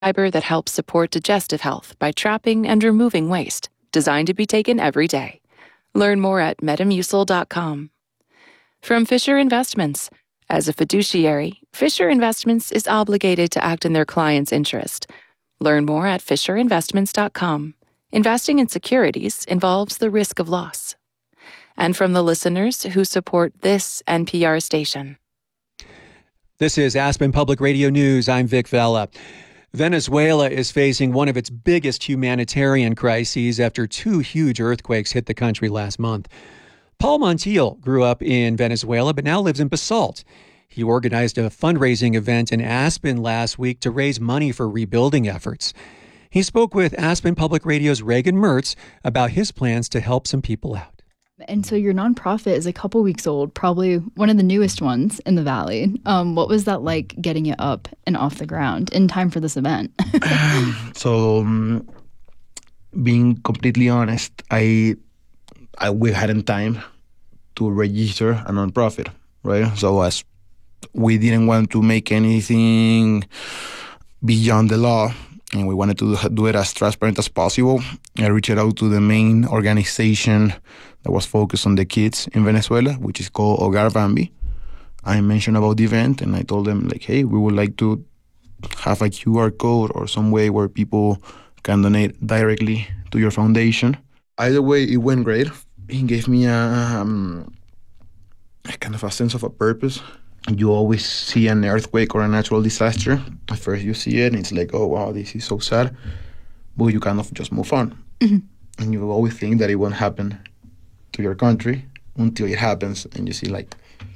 fiber that helps support digestive health by trapping and removing waste, designed to be taken every day. Learn more at metamucil.com. From Fisher Investments. As a fiduciary, Fisher Investments is obligated to act in their client's interest. Learn more at fisherinvestments.com. Investing in securities involves the risk of loss. And from the listeners who support this NPR station. This is Aspen Public Radio News. I'm Vic Vela. Venezuela is facing one of its biggest humanitarian crises after two huge earthquakes hit the country last month. Paul Montiel grew up in Venezuela but now lives in Basalt. He organized a fundraising event in Aspen last week to raise money for rebuilding efforts. He spoke with Aspen Public Radio's Reagan Mertz about his plans to help some people out. And so your nonprofit is a couple weeks old, probably one of the newest ones in the Valley. What was that like getting it up and off the ground in time for this event? Being completely honest, we hadn't time to register a nonprofit, right? So as we didn't want to make anything beyond the law, and we wanted to do it as transparent as possible, I reached out to the main organization that was focused on the kids in Venezuela, which is called Hogar Bambi. I mentioned about the event, and I told them, like, hey, we would like to have a QR code or some way where people can donate directly to your foundation. Either way, it went great. It gave me a kind of a sense of a purpose. You always see an earthquake or a natural disaster. At first you see it and it's like, oh, wow, this is so sad. But you kind of just move on. Mm-hmm. And you always think that it won't happen to your country until it happens. And you see, like,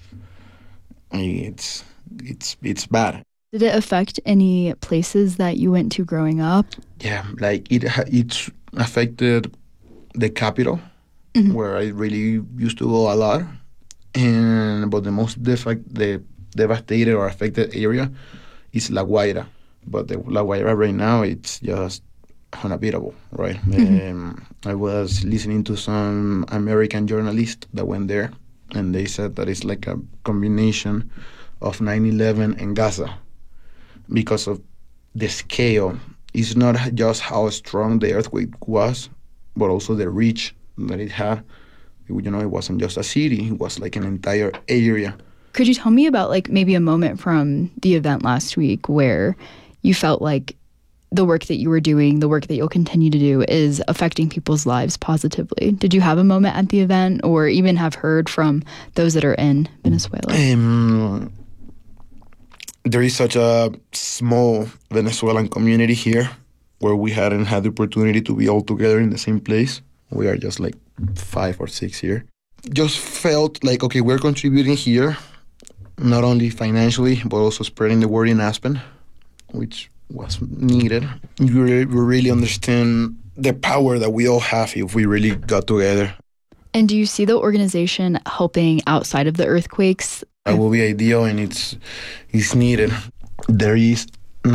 it's bad. Did it affect any places that you went to growing up? Yeah, like it's affected the capital, mm-hmm. where I really used to go a lot. But the most devastated or affected area is La Guaira. But the La Guaira right now, it's just unbeatable, right? Mm-hmm. I was listening to some American journalists that went there, and they said that it's like a combination of 9/11 and Gaza because of the scale. It's not just how strong the earthquake was, but also the reach that it had. You know, it wasn't just a city, it was like an entire area. Could you tell me about, like, maybe a moment from the event last week where you felt like the work that you were doing, the work that you'll continue to do, is affecting people's lives positively? Did you have a moment at the event or even have heard from those that are in Venezuela? There is such a small Venezuelan community here where we hadn't had the opportunity to be all together in the same place. We are just like 5 or 6 here. Just felt like, okay, we're contributing here, not only financially, but also spreading the word in Aspen, which was needed. We really understand the power that we all have if we really got together. And do you see the organization helping outside of the earthquakes? That will be ideal, and it's needed. There is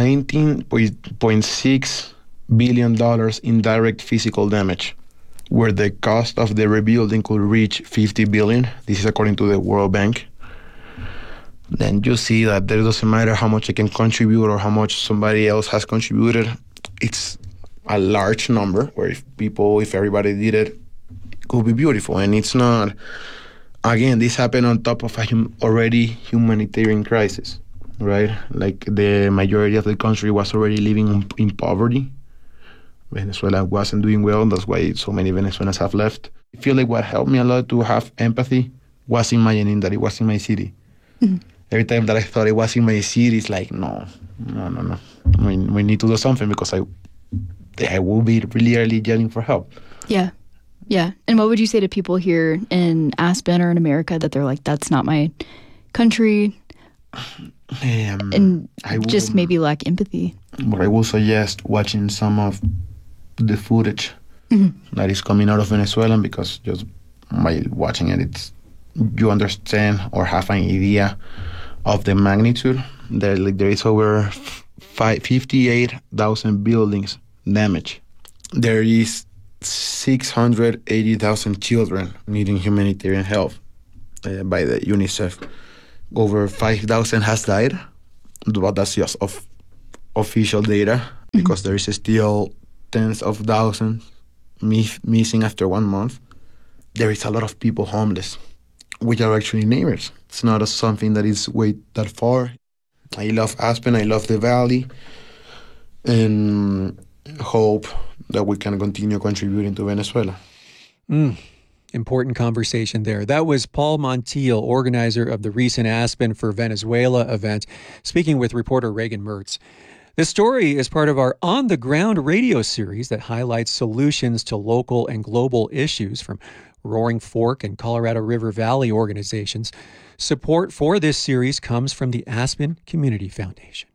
$19.6 billion in direct physical damage, where the cost of the rebuilding could reach $50 billion. This is according to the World Bank. Then you see that there doesn't matter how much I can contribute or how much somebody else has contributed. It's a large number where if everybody did it, it could be beautiful. And it's not, again, this happened on top of already humanitarian crisis, right? Like the majority of the country was already living in poverty. Venezuela wasn't doing well. That's why so many Venezuelans have left. I feel like what helped me a lot to have empathy was imagining that it was in my city. Mm-hmm. Every time that I thought it was in my city, it's like, no. I mean, we need to do something because I will be really early yelling for help. Yeah. Yeah. And what would you say to people here in Aspen or in America that they're like, that's not my country? And just maybe lack empathy. But I will suggest watching some of the footage that is coming out of Venezuela, because just by watching it, you understand or have an idea of the magnitude. There is over 58,000 buildings damaged. There is 680,000 children needing humanitarian help by the UNICEF. Over 5,000 has died, but that's just official data. because there is still tens of thousands missing after 1 month. There is a lot of people homeless, which are actually neighbors. It's not something that is way that far. I love Aspen, I love the valley, and hope that we can continue contributing to Venezuela. Important conversation there. That was Paul Montiel, organizer of the recent Aspen for Venezuela event, speaking with reporter Reagan Mertz. This story is part of our On the Ground radio series that highlights solutions to local and global issues from Roaring Fork and Colorado River Valley organizations. Support for this series comes from the Aspen Community Foundation.